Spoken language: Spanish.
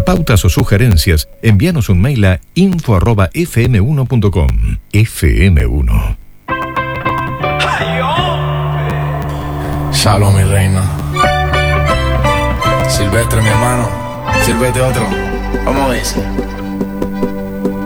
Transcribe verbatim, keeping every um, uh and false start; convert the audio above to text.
Para pautas o sugerencias, envíanos un mail a info arroba f m uno punto com. F M uno. Shalom, mi reina. Silvestre, mi hermano. Sírvete otro. Vamos a ver.